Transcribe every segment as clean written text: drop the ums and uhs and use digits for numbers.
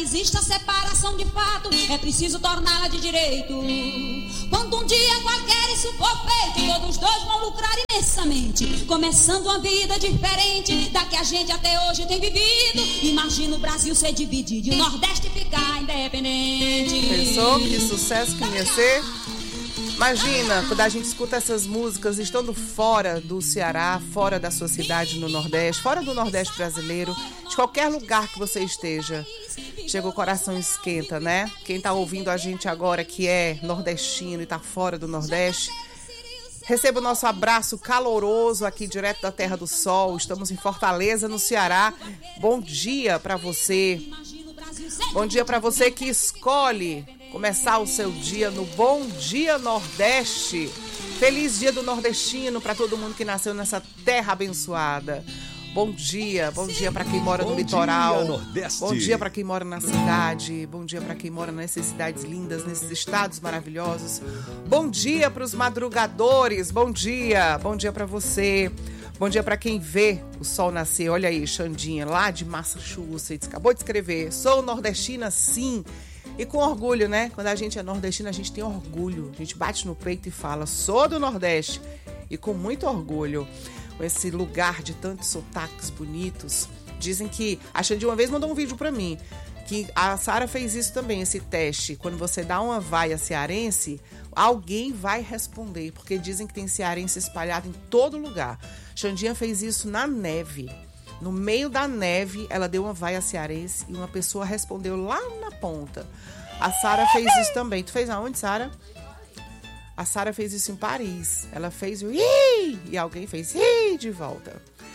que exista separação de fato, é preciso torná-la de direito. Quando um dia qualquer isso for feito, todos dois vão lucrar imensamente, começando uma vida diferente da que a gente até hoje tem vivido. Imagina o Brasil ser dividido e o Nordeste ficar independente. Pensou que sucesso que ia ser? Imagina, quando a gente escuta essas músicas estando fora do Ceará, fora da sua cidade no Nordeste, fora do Nordeste brasileiro, de qualquer lugar que você esteja, chega o coração esquenta, né? Quem tá ouvindo a gente agora que é nordestino e tá fora do Nordeste, receba o nosso abraço caloroso aqui direto da Terra do Sol. Estamos em Fortaleza, no Ceará. Bom dia para você. Bom dia para você que escolhe começar o seu dia no Bom Dia Nordeste. Feliz Dia do Nordestino para todo mundo que nasceu nessa terra abençoada. Bom dia para quem mora no litoral. Bom dia para quem mora na cidade. Bom dia para quem mora nessas cidades lindas, nesses estados maravilhosos. Bom dia para os madrugadores. Bom dia para você. Bom dia para quem vê o sol nascer. Olha aí, Xandinha, lá de Massachusetts, acabou de escrever. Sou nordestina, sim. E com orgulho, né? Quando a gente é nordestina, a gente tem orgulho. A gente bate no peito e fala, sou do Nordeste. E com muito orgulho. Com esse lugar de tantos sotaques bonitos. Dizem que... A Xandinha uma vez mandou um vídeo pra mim. Que a Sara fez isso também, esse teste. Quando você dá uma vaia cearense, alguém vai responder. Porque dizem que tem cearense espalhado em todo lugar. Xandinha fez isso na neve. No meio da neve, ela deu uma vaia cearense e uma pessoa respondeu lá na ponta. A Sara fez isso também. Tu fez aonde, Sara? A Sara fez isso em Paris. Ela fez o ih! E alguém fez ih! De volta.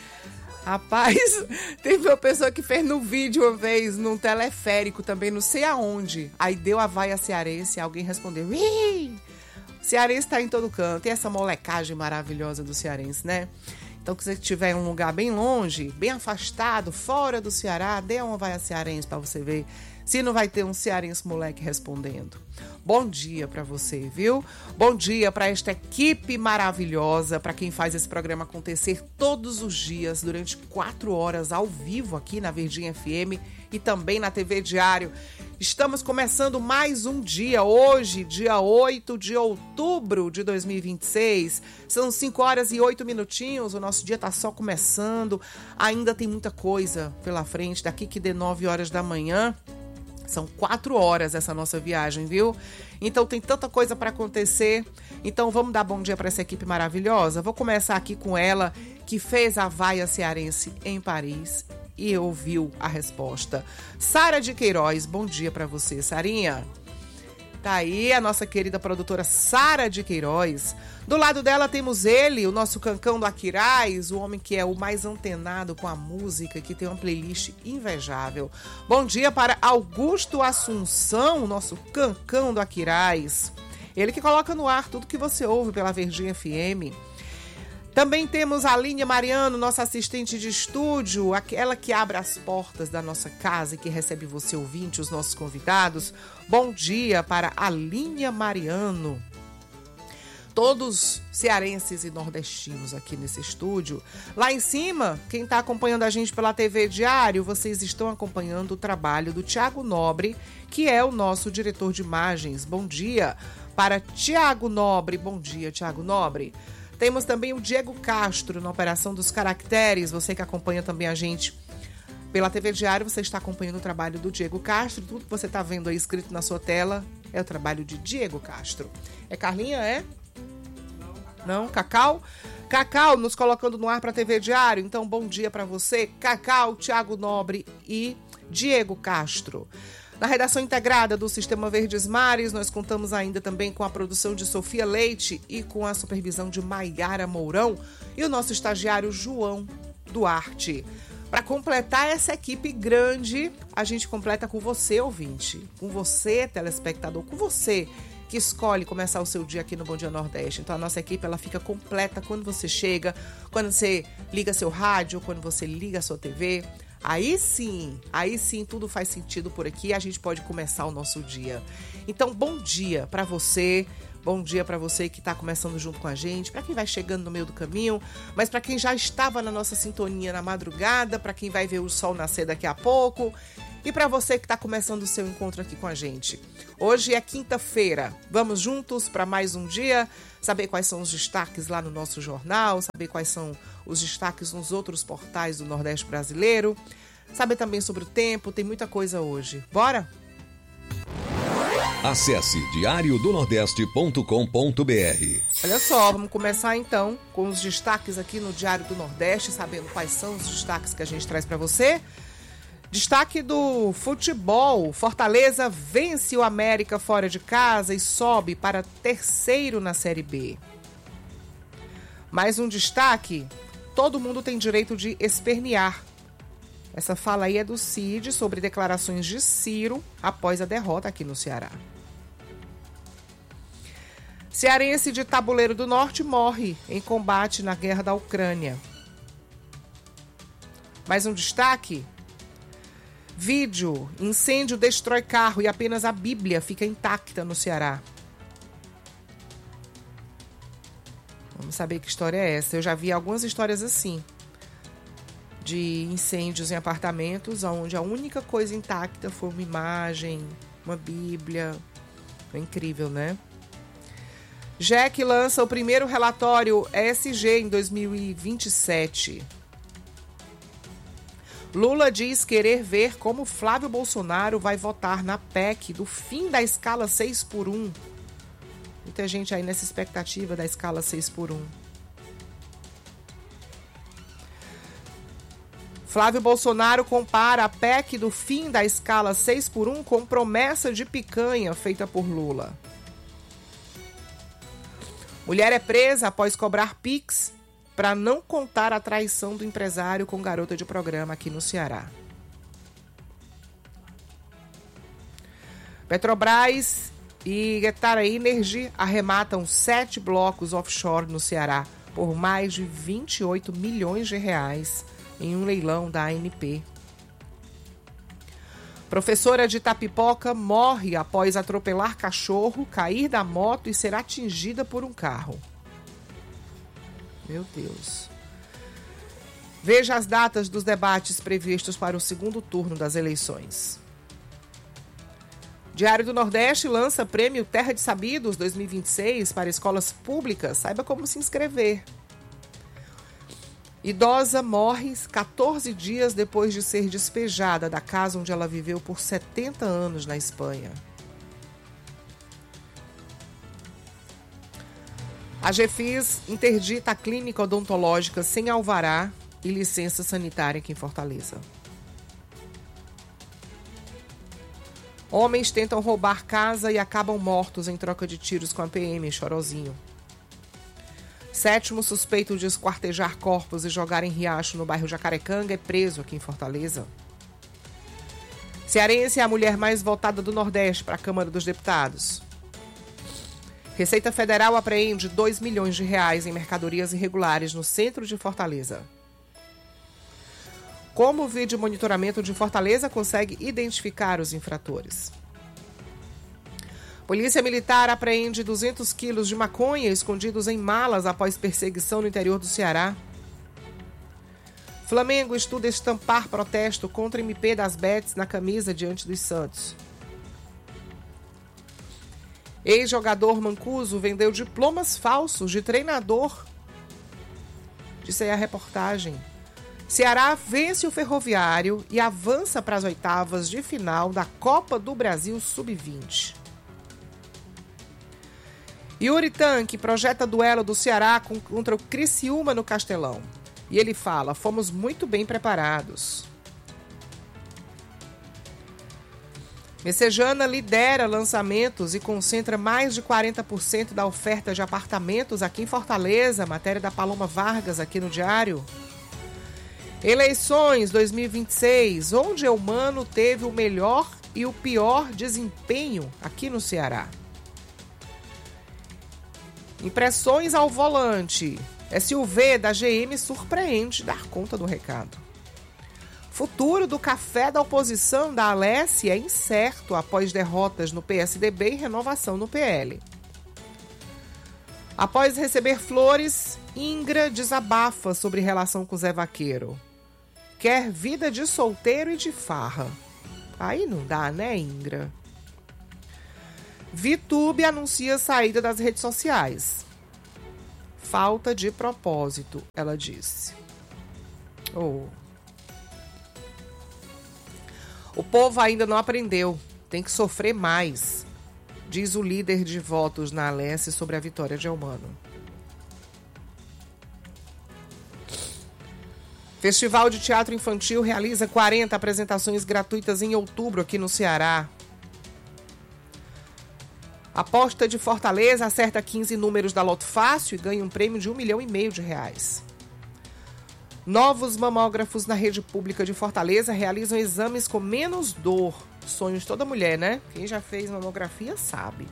Rapaz, teve uma pessoa que fez no vídeo uma vez, num teleférico também, não sei aonde. Aí deu a vaia cearense e alguém respondeu ih! Cearense tá em todo canto. E essa molecagem maravilhosa do cearense, né? Então, se você estiver em um lugar bem longe, bem afastado, fora do Ceará, dê uma vaia cearense para você ver se não vai ter um cearense moleque respondendo. Bom dia para você, viu? Bom dia para esta equipe maravilhosa, para quem faz esse programa acontecer todos os dias, durante 4 horas ao vivo aqui na Verdinha FM e também na TV Diário. Estamos começando mais um dia, hoje, dia 8 de outubro de 2026. São 5 horas e 8 minutinhos, o nosso dia tá só começando. Ainda tem muita coisa pela frente, daqui que dê 9 horas da manhã. São 4 horas essa nossa viagem, viu? Então tem tanta coisa para acontecer. Então vamos dar bom dia para essa equipe maravilhosa. Vou começar aqui com ela, que fez a vaia cearense em Paris e ouviu a resposta. Sara de Queiroz, bom dia para você, Sarinha. Tá aí a nossa querida produtora Sara de Queiroz. Do lado dela temos ele, o nosso cancão do Aquiraz, o homem que é o mais antenado com a música, que tem uma playlist invejável. Bom dia para Augusto Assunção, nosso cancão do Aquiraz. Ele que coloca no ar tudo que você ouve pela Verdinha FM. Também temos a Línia Mariano, nossa assistente de estúdio, aquela que abre as portas da nossa casa e que recebe você, ouvinte, os nossos convidados. Bom dia para a Línia Mariano. Todos cearenses e nordestinos aqui nesse estúdio. Lá em cima, quem está acompanhando a gente pela TV Diário, vocês estão acompanhando o trabalho do Tiago Nobre, que é o nosso diretor de imagens. Bom dia para Tiago Nobre. Bom dia, Tiago Nobre. Temos também o Diego Castro na operação dos caracteres. Você que acompanha também a gente pela TV Diário, você está acompanhando o trabalho do Diego Castro. Tudo que você está vendo aí escrito na sua tela é o trabalho de Diego Castro. É Carlinha, é? Não? Cacau? Cacau nos colocando no ar para a TV Diário. Então, bom dia para você, Cacau, Tiago Nobre e Diego Castro. Na redação integrada do Sistema Verdes Mares, nós contamos ainda também com a produção de Sofia Leite e com a supervisão de Maiara Mourão e o nosso estagiário João Duarte. Para completar essa equipe grande, a gente completa com você, ouvinte, com você, telespectador, com você que escolhe começar o seu dia aqui no Bom Dia Nordeste. Então a nossa equipe ela fica completa quando você chega, quando você liga seu rádio, quando você liga a sua TV. Aí sim, tudo faz sentido por aqui e a gente pode começar o nosso dia. Então, bom dia para você, bom dia para você que está começando junto com a gente, para quem vai chegando no meio do caminho, mas para quem já estava na nossa sintonia na madrugada, para quem vai ver o sol nascer daqui a pouco E para você que está começando o seu encontro aqui com a gente. Hoje é quinta-feira. Vamos juntos para mais um dia, saber quais são os destaques lá no nosso jornal, saber quais são os destaques nos outros portais do Nordeste brasileiro, saber também sobre o tempo, tem muita coisa hoje. Bora? Acesse diariodonordeste.com.br. Olha só, vamos começar então com os destaques aqui no Diário do Nordeste, sabendo quais são os destaques que a gente traz para você. Destaque do futebol: Fortaleza vence o América fora de casa e sobe para terceiro na Série B. Mais um destaque: todo mundo tem direito de espernear. Essa fala aí é do Cid sobre declarações de Ciro após a derrota aqui no Ceará. Cearense de Tabuleiro do Norte morre em combate na guerra da Ucrânia. Mais um destaque: vídeo: incêndio destrói carro e apenas a Bíblia fica intacta no Ceará. Vamos saber que história é essa. Eu já vi algumas histórias assim, de incêndios em apartamentos onde a única coisa intacta foi uma imagem, uma Bíblia. É incrível, né? Jack lança o primeiro relatório ESG em 2027. Lula diz querer ver como Flávio Bolsonaro vai votar na PEC do fim da escala 6x1. Muita gente aí nessa expectativa da escala 6x1. Flávio Bolsonaro compara a PEC do fim da escala 6x1 com promessa de picanha feita por Lula. Mulher é presa após cobrar Pix para não contar a traição do empresário com garota de programa aqui no Ceará. Petrobras e Getara Energy arrematam 7 blocos offshore no Ceará por mais de 28 milhões de reais em um leilão da ANP. Professora de Itapipoca morre após atropelar cachorro, cair da moto e ser atingida por um carro. Meu Deus. Veja as datas dos debates previstos para o segundo turno das eleições. Diário do Nordeste lança prêmio Terra de Sabidos 2026 para escolas públicas. Saiba como se inscrever. Idosa morre 14 dias depois de ser despejada da casa onde ela viveu por 70 anos na Espanha. A GEFIS interdita a clínica odontológica sem alvará e licença sanitária aqui em Fortaleza. Homens tentam roubar casa e acabam mortos em troca de tiros com a PM em Chorozinho. 7º suspeito de esquartejar corpos e jogar em riacho no bairro Jacarecanga é preso aqui em Fortaleza. Cearense é a mulher mais votada do Nordeste para a Câmara dos Deputados. Receita Federal apreende 2 milhões de reais em mercadorias irregulares no centro de Fortaleza. Como o vídeo monitoramento de Fortaleza consegue identificar os infratores? Polícia Militar apreende 200 quilos de maconha escondidos em malas após perseguição no interior do Ceará. Flamengo estuda estampar protesto contra MP das Betis na camisa diante dos Santos. Ex-jogador Mancuso vendeu diplomas falsos de treinador. Disse aí a reportagem. Ceará vence o Ferroviário e avança para as oitavas de final da Copa do Brasil Sub-20. Yuri Tanque projeta duelo do Ceará contra o Criciúma no Castelão. E ele fala: fomos muito bem preparados. Messejana lidera lançamentos e concentra mais de 40% da oferta de apartamentos aqui em Fortaleza. Matéria da Paloma Vargas aqui no Diário. Eleições 2026, onde Eumano teve o melhor e o pior desempenho aqui no Ceará. Impressões ao volante. SUV da GM surpreende dar conta do recado. Futuro do café da oposição da Alessi é incerto após derrotas no PSDB e renovação no PL. Após receber flores, Ingra desabafa sobre relação com Zé Vaqueiro. Quer vida de solteiro e de farra. Aí não dá, né, Ingra? VTube anuncia saída das redes sociais. Falta de propósito, ela disse. Oh. O povo ainda não aprendeu. Tem que sofrer mais, diz o líder de votos na Alesse sobre a vitória de Eumano. Festival de Teatro Infantil realiza 40 apresentações gratuitas em outubro aqui no Ceará. Aposta de Fortaleza acerta 15 números da Loto Fácil e ganha um prêmio de R$1,5 milhão. Novos mamógrafos na rede pública de Fortaleza realizam exames com menos dor. Sonhos de toda mulher, né? Quem já fez mamografia sabe.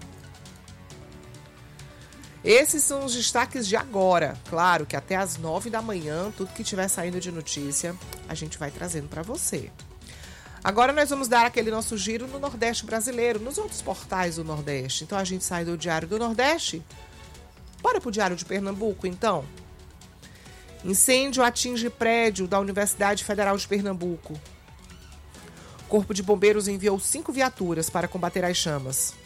Esses são os destaques de agora. Claro que até às 9 da manhã, tudo que tiver saindo de notícia, a gente vai trazendo para você. Agora nós vamos dar aquele nosso giro no Nordeste brasileiro, nos outros portais do Nordeste. Então a gente sai do Diário do Nordeste. Bora pro Diário de Pernambuco, então? Incêndio atinge prédio da Universidade Federal de Pernambuco. Corpo de Bombeiros enviou 5 viaturas para combater as chamas.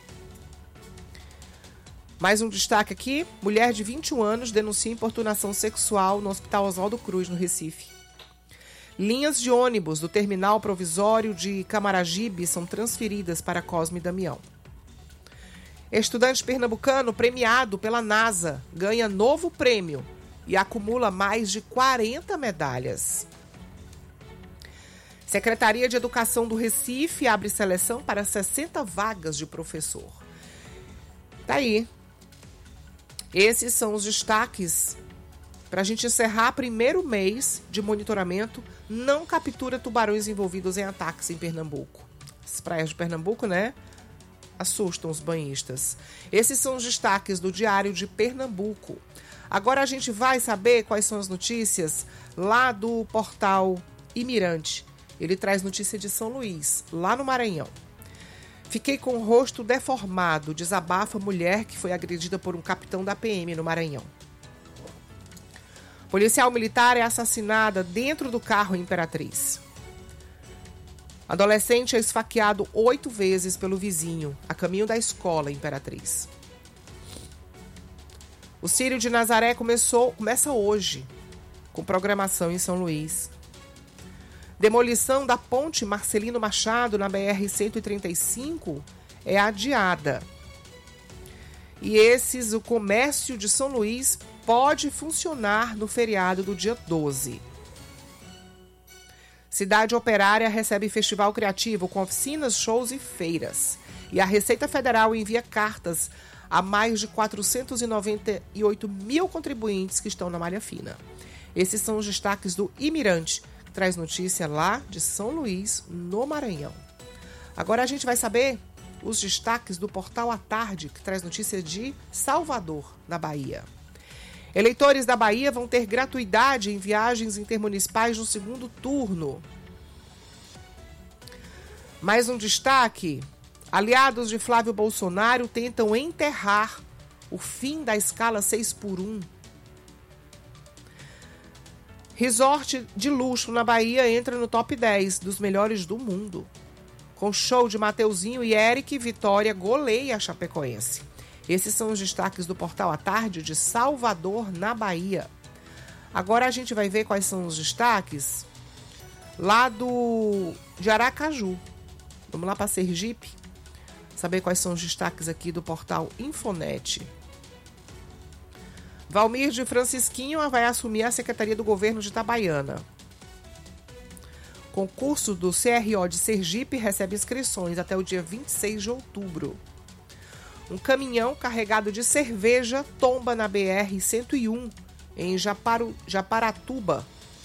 Mais um destaque aqui. Mulher de 21 anos denuncia importunação sexual no Hospital Oswaldo Cruz, no Recife. Linhas de ônibus do terminal provisório de Camaragibe são transferidas para Cosme Damião. Estudante pernambucano premiado pela NASA ganha novo prêmio e acumula mais de 40 medalhas. Secretaria de Educação do Recife abre seleção para 60 vagas de professor. Tá aí. Esses são os destaques para a gente encerrar primeiro mês de monitoramento. Não captura tubarões envolvidos em ataques em Pernambuco. As praias de Pernambuco, né? Assustam os banhistas. Esses são os destaques do Diário de Pernambuco. Agora a gente vai saber quais são as notícias lá do portal Imirante. Ele traz notícia de São Luís, lá no Maranhão. Fiquei com o rosto deformado, desabafa mulher que foi agredida por um capitão da PM no Maranhão. Policial militar é assassinada dentro do carro Imperatriz. Adolescente é esfaqueado 8 vezes pelo vizinho, a caminho da escola Imperatriz. O Círio de Nazaré começa hoje, com programação em São Luís. Demolição da ponte Marcelino Machado na BR-135 é adiada. E o comércio de São Luís pode funcionar no feriado do dia 12. Cidade Operária recebe festival criativo com oficinas, shows e feiras. E a Receita Federal envia cartas a mais de 498 mil contribuintes que estão na malha fina. Esses são os destaques do Imirante, que traz notícia lá de São Luís, no Maranhão. Agora a gente vai saber os destaques do Portal à Tarde, que traz notícia de Salvador, na Bahia. Eleitores da Bahia vão ter gratuidade em viagens intermunicipais no segundo turno. Mais um destaque. Aliados de Flávio Bolsonaro tentam enterrar o fim da escala 6x1. Resort de luxo na Bahia entra no top 10 dos melhores do mundo. Com show de Mateuzinho e Eric, Vitória goleia a Chapecoense. Esses são os destaques do Portal à Tarde de Salvador, na Bahia. Agora a gente vai ver quais são os destaques lá de Aracaju. Vamos lá para Sergipe, saber quais são os destaques aqui do Portal Infonet. Valmir de Francisquinho vai assumir a Secretaria do Governo de Itabaiana. Concurso do CRO de Sergipe recebe inscrições até o dia 26 de outubro. Um caminhão carregado de cerveja tomba na BR-101, em Japaratuba.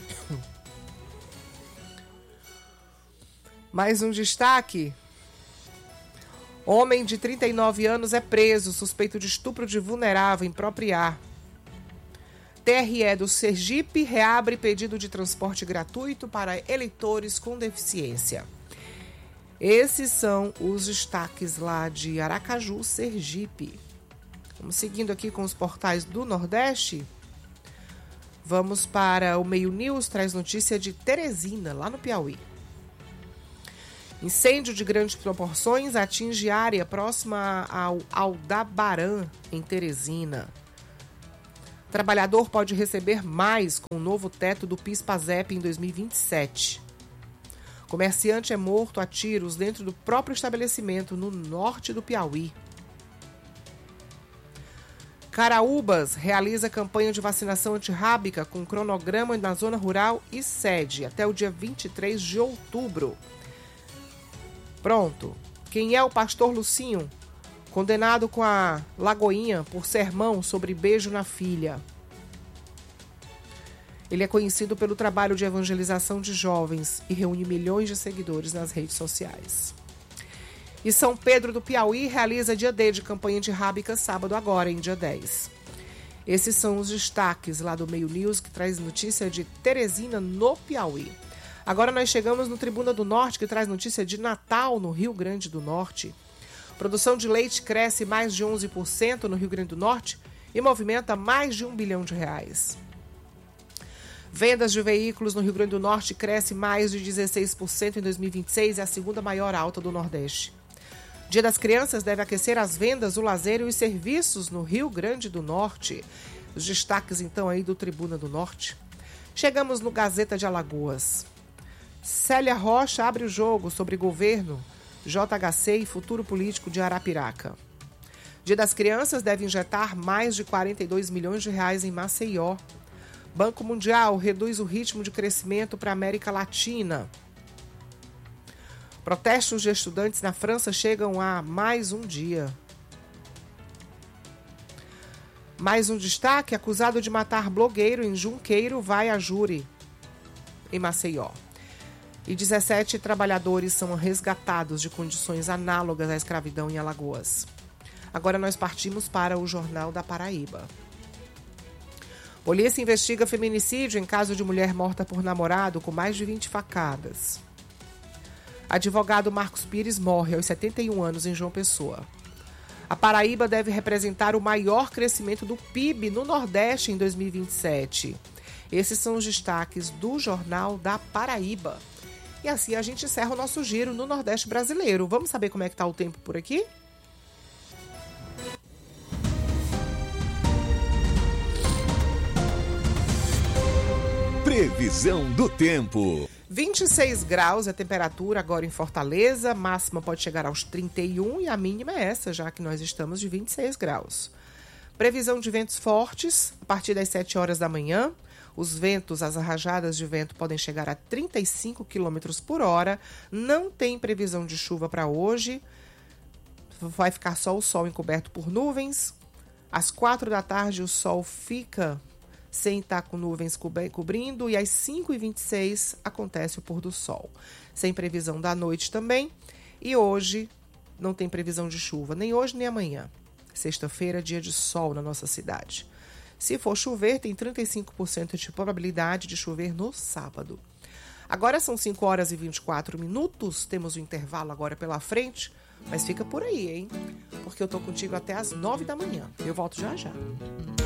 Mais um destaque. Homem de 39 anos é preso, suspeito de estupro de vulnerável em Propriar. TRE do Sergipe reabre pedido de transporte gratuito para eleitores com deficiência. Esses são os destaques lá de Aracaju, Sergipe. Vamos seguindo aqui com os portais do Nordeste. Vamos para o Meio News, traz notícia de Teresina, lá no Piauí. Incêndio de grandes proporções atinge área próxima ao Aldabarã, em Teresina. Trabalhador pode receber mais com o novo teto do PIS/PASEP em 2027. Comerciante é morto a tiros dentro do próprio estabelecimento no norte do Piauí. Caraúbas realiza campanha de vacinação antirrábica com cronograma na zona rural e sede até o dia 23 de outubro. Pronto. Quem é o pastor Lucinho? Condenado com a Lagoinha por sermão sobre beijo na filha. Ele é conhecido pelo trabalho de evangelização de jovens e reúne milhões de seguidores nas redes sociais. E São Pedro do Piauí realiza dia D de campanha antirrábica sábado agora, em dia 10. Esses são os destaques lá do Meio News, que traz notícia de Teresina, no Piauí. Agora nós chegamos no Tribuna do Norte, que traz notícia de Natal, no Rio Grande do Norte. Produção de leite cresce mais de 11% no Rio Grande do Norte e movimenta mais de R$1 bilhão. Vendas de veículos no Rio Grande do Norte cresce mais de 16% em 2026, é a segunda maior alta do Nordeste. Dia das Crianças deve aquecer as vendas, o lazer e os serviços no Rio Grande do Norte. Os destaques, então, aí do Tribuna do Norte. Chegamos no Gazeta de Alagoas. Célia Rocha abre o jogo sobre governo, JHC e futuro político de Arapiraca. Dia das Crianças deve injetar mais de R$42 milhões em Maceió. Banco Mundial reduz o ritmo de crescimento para a América Latina. Protestos de estudantes na França chegam a mais um dia. Mais um destaque: acusado de matar blogueiro em Junqueiro vai a júri em Maceió. E 17 trabalhadores são resgatados de condições análogas à escravidão em Alagoas. Agora nós partimos para o Jornal da Paraíba. Polícia investiga feminicídio em caso de mulher morta por namorado com mais de 20 facadas. Advogado Marcos Pires morre aos 71 anos em João Pessoa. A Paraíba deve representar o maior crescimento do PIB no Nordeste em 2027. Esses são os destaques do Jornal da Paraíba. E assim a gente encerra o nosso giro no Nordeste brasileiro. Vamos saber como é que está o tempo por aqui? Previsão do tempo. 26 graus é a temperatura agora em Fortaleza, máxima pode chegar aos 31 e a mínima é essa, já que nós estamos de 26 graus. Previsão de ventos fortes a partir das 7 horas da manhã. Os ventos, as rajadas de vento podem chegar a 35 km por hora. Não tem previsão de chuva para hoje. Vai ficar só o sol encoberto por nuvens. Às 4 da tarde o sol fica sem estar com nuvens cobrindo, e às 5h26 acontece o pôr do sol. Sem previsão da noite também, e hoje não tem previsão de chuva, nem hoje nem amanhã. Sexta-feira, dia de sol na nossa cidade. Se for chover, tem 35% de probabilidade de chover no sábado. Agora são 5 horas e 24 minutos, temos um intervalo agora pela frente, mas fica por aí, hein? Porque eu tô contigo até às 9 da manhã. Eu volto já já.